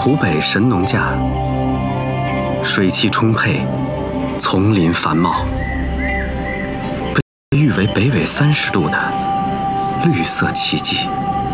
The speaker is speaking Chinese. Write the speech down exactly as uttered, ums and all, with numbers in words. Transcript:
湖北神农架，水汽充沛，丛林繁茂，被誉为北纬三十度的绿色奇迹。